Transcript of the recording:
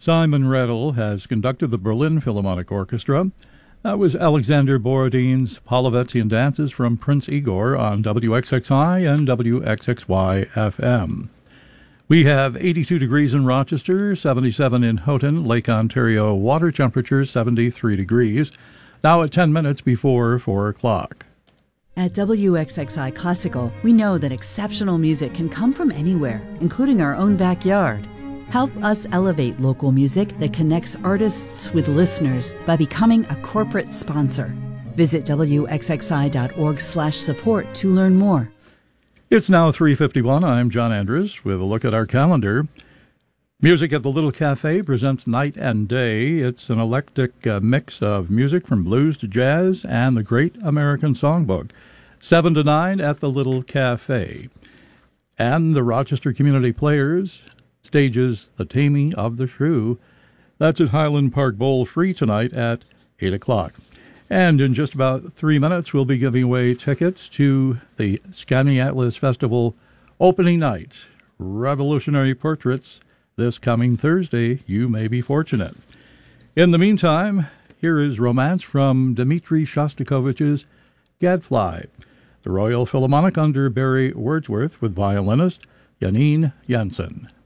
Simon Rattle has conducted the Berlin Philharmonic Orchestra. That was Alexander Borodin's Polovetzian Dances from Prince Igor on WXXI and WXXY FM. We have 82 degrees in Rochester, 77 in Houghton, Lake Ontario, water temperature 73 degrees. Now at 10 minutes before 4 o'clock. At WXXI Classical, we know that exceptional music can come from anywhere, including our own backyard. Help us elevate local music that connects artists with listeners by becoming a corporate sponsor. Visit wxxi.org/support to learn more. It's now 3:51. I'm John Andrews with a look at our calendar. Music at the Little Cafe presents Night and Day. It's an eclectic mix of music from blues to jazz and the Great American Songbook. 7 to 9 at the Little Cafe. And the Rochester Community Players stages The Taming of the Shrew. That's at Highland Park Bowl, free tonight at 8 o'clock. And in just about 3 minutes, we'll be giving away tickets to the Skaneateles Festival opening night. Revolutionary Portraits this coming Thursday. You may be fortunate. In the meantime, here is Romance from Dmitri Shostakovich's Gadfly. The Royal Philharmonic under Barry Wordsworth with violinist Janine Jensen.